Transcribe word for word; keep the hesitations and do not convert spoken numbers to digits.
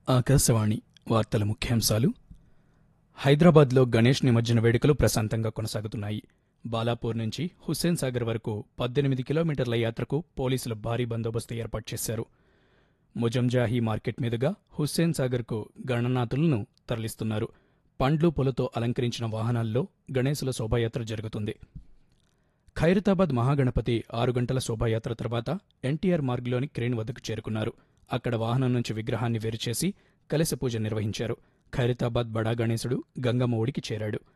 ఆకాశవాణి వార్తల ముఖ్యాంశాలు. హైదరాబాద్లో గణేష్ నిమజ్జన వేడుకలు ప్రశాంతంగా కొనసాగుతున్నాయి. బాలాపూర్ నుంచి హుస్సేన్ సాగర్ వరకు పద్దెనిమిది కిలోమీటర్ల యాత్రకు పోలీసులు భారీ బందోబస్తు ఏర్పాటు చేశారు. ముజంజాహీ మార్కెట్ మీదుగా హుస్సేన్ సాగర్కు గణనాథులను తరలిస్తున్నారు. పండ్లు పూలతో అలంకరించిన వాహనాల్లో గణేశుల శోభాయాత్ర జరుగుతుంది. ఖైరతాబాద్ మహాగణపతి ఆరు గంటల శోభాయాత్ర తర్వాత ఎన్టీఆర్ మార్గ్లోని క్రేన్ వద్దకు చేరుకున్నారు. అక్కడ వాహనం నుంచి విగ్రహాన్ని వేరుచేసి కలశ పూజ నిర్వహించారు. ఖైరతాబాద్ బడా గణేశుడు గంగమ్మ ఒడికి చేరాడు.